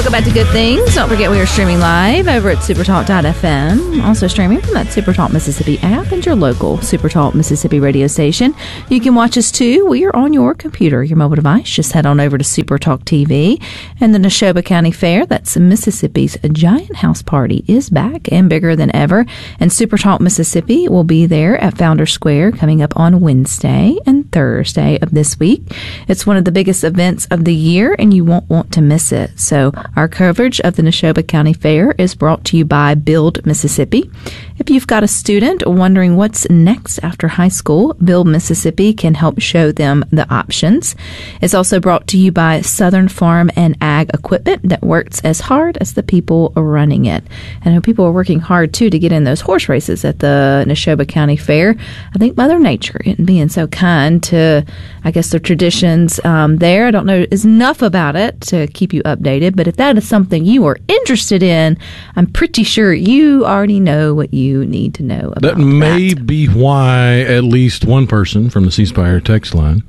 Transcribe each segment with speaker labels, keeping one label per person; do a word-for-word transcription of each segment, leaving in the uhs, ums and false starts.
Speaker 1: Welcome back to Good Things. Don't forget we are streaming live over at supertalk dot f m. Also streaming from that Supertalk Mississippi app and your local Supertalk Mississippi radio station. You can watch us too. We are on your computer, your mobile device. Just head on over to Supertalk T V. And the Neshoba County Fair, that's Mississippi's giant house party, is back and bigger than ever. And Supertalk Mississippi will be there at Founder Square coming up on Wednesday and Thursday of this week. It's one of the biggest events of the year, and you won't want to miss it. So our coverage of the Neshoba County Fair is brought to you by Build Mississippi. If you've got a student wondering what's next after high school, Build Mississippi can help show them the options. It's also brought to you by Southern Farm and Ag Equipment that works as hard as the people running it. I know people are working hard, too, to get in those horse races at the Neshoba County Fair. I think Mother Nature isn't being so kind to, I guess, the traditions um, there. I don't know enough about it to keep you updated, but if that is something you are interested in, I'm pretty sure you already know what you need to know about that.
Speaker 2: That may be why at least one person from the C Spire text line,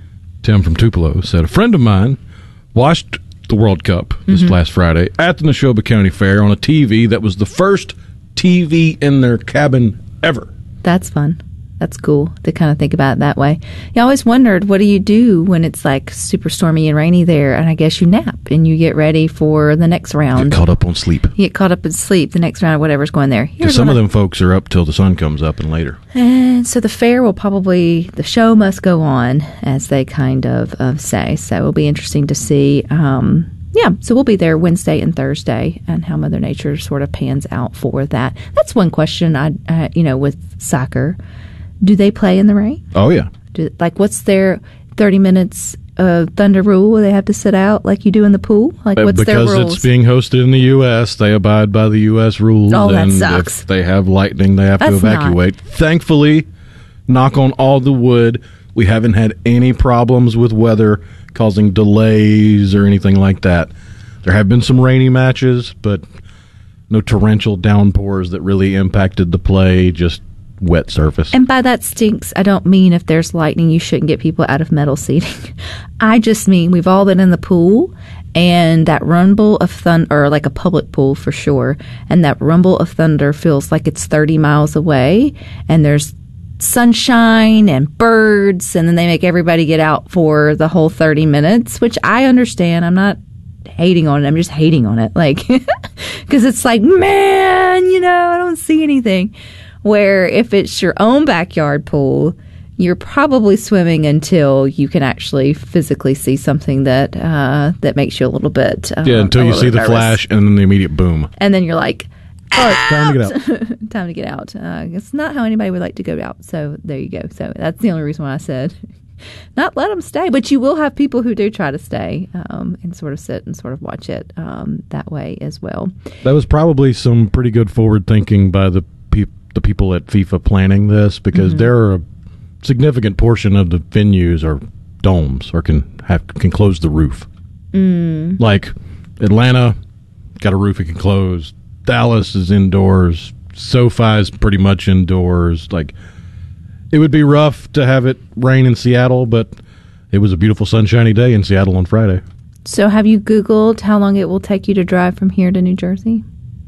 Speaker 2: Tim from Tupelo, said a friend of mine watched the World Cup this mm-hmm. last Friday at the Neshoba County Fair on a T V that was the first T V in their cabin ever.
Speaker 1: That's fun. That's cool to kind of think about it that way. You always wondered, what do you do when it's like super stormy and rainy there? And I guess you nap and you get ready for the next round.
Speaker 2: Get caught up on sleep.
Speaker 1: You get caught up in sleep the next round, whatever's going there.
Speaker 2: Because some of them folks are up till the sun comes up and later.
Speaker 1: And so the fair will probably, the show must go on, as they kind of, of say. So it will be interesting to see. Um, yeah, so we'll be there Wednesday and Thursday, and how Mother Nature sort of pans out for that. That's one question, I, uh, you know, with soccer. Do they play in the rain?
Speaker 2: Oh, yeah.
Speaker 1: Do, like, what's their thirty minutes of thunder rule where they have to sit out like you do in the pool? Like, what's
Speaker 2: because
Speaker 1: their rules?
Speaker 2: Because it's being hosted in the U S, they abide by the U S rules.
Speaker 1: Oh, that
Speaker 2: and
Speaker 1: sucks.
Speaker 2: If they have lightning, they have
Speaker 1: That's
Speaker 2: to evacuate. Not. Thankfully, knock on all the wood, we haven't had any problems with weather causing delays or anything like that. There have been some rainy matches, but no torrential downpours that really impacted the play, just wet surface.
Speaker 1: And by that stinks, I don't mean if there's lightning, you shouldn't get people out of metal seating. I just mean we've all been in the pool, and that rumble of thunder, or like a public pool for sure, and that rumble of thunder feels like it's thirty miles away, and there's sunshine and birds, and then they make everybody get out for the whole thirty minutes, which I understand. I'm not hating on it. I'm just hating on it. Like, because it's like, man, you know, I don't see anything. Where if it's your own backyard pool, you're probably swimming until you can actually physically see something that uh, that makes you a little bit uh,
Speaker 2: yeah, until you see the nervous. Flash and then the immediate boom.
Speaker 1: And then you're like,
Speaker 2: all right, time to get out.
Speaker 1: Time to get out. Uh, it's not how anybody would like to go out. So there you go. So that's the only reason why I said not let them stay. But you will have people who do try to stay um, and sort of sit and sort of watch it um, that way as well.
Speaker 2: That was probably some pretty good forward thinking by the people. the people at FIFA planning this, because mm-hmm. there are a significant portion of the venues are domes or can have can close the roof.
Speaker 1: Mm.
Speaker 2: Like Atlanta got a roof it can close. Dallas is indoors. SoFi is pretty much indoors. Like, it would be rough to have it rain in Seattle, but it was a beautiful sunshiny day in Seattle on Friday.
Speaker 1: So have you Googled how long it will take you to drive from here to New Jersey?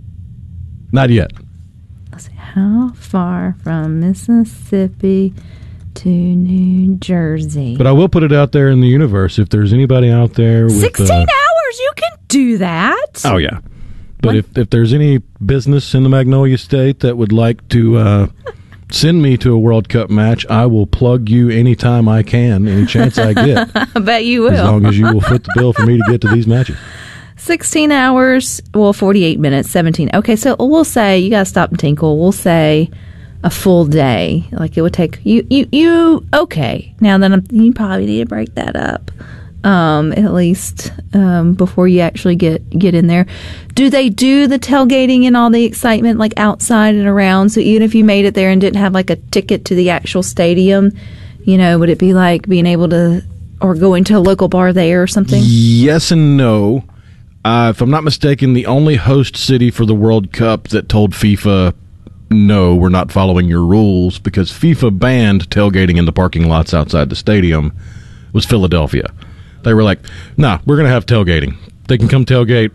Speaker 2: Not yet.
Speaker 1: Let's see, how far from Mississippi to New Jersey?
Speaker 2: But I will put it out there in the universe. If there's anybody out there with...
Speaker 1: sixteen uh, hours? You can do that?
Speaker 2: Oh, yeah. But if, if there's any business in the Magnolia State that would like to uh, send me to a World Cup match, I will plug you anytime I can, any chance I get.
Speaker 1: I bet you will.
Speaker 2: As long as you will foot the bill for me to get to these matches.
Speaker 1: sixteen hours, well, forty-eight minutes, seventeen. Okay, so we'll say, you got to stop and tinkle. We'll say a full day. Like, it would take you, you, you okay. Now, then I'm, you probably need to break that up. Um, at least um, before you actually get, get in there. Do they do the tailgating and all the excitement like outside and around? So even if you made it there and didn't have like a ticket to the actual stadium, you know, would it be like being able to, or going to a local bar there or something?
Speaker 2: Yes and no. Uh, if I'm not mistaken, the only host city for the World Cup that told FIFA, no, we're not following your rules, because FIFA banned tailgating in the parking lots outside the stadium, was Philadelphia. They were like, nah, we're going to have tailgating. They can come tailgate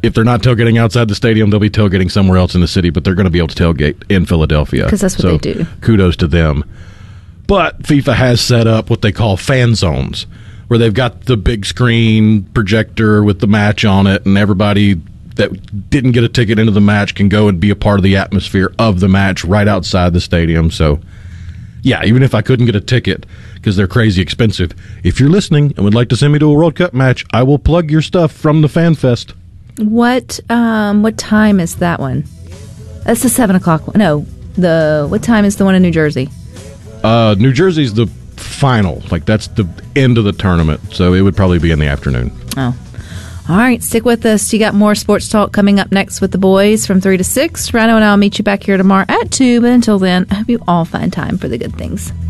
Speaker 2: if they're not tailgating outside the stadium, they'll be tailgating somewhere else in the city, but they're going to be able to tailgate in Philadelphia.
Speaker 1: Because that's what
Speaker 2: so
Speaker 1: they do.
Speaker 2: Kudos to them. But FIFA has set up what they call fan zones, where they've got the big screen projector with the match on it, and everybody that didn't get a ticket into the match can go and be a part of the atmosphere of the match right outside the stadium. So, yeah, even if I couldn't get a ticket because they're crazy expensive, if you're listening and would like to send me to a World Cup match, I will plug your stuff from the Fan Fest.
Speaker 1: What um what time is that one? That's the seven o'clock one. No, the what time is the one in New Jersey?
Speaker 2: Uh, New Jersey's the final. Like, that's the end of the tournament, so it would probably be in the afternoon.
Speaker 1: Oh. All right, stick with us. You got more sports talk coming up next with the boys from three to six. Rhino and I will meet you back here tomorrow at two, but until then, I hope you all find time for the good things.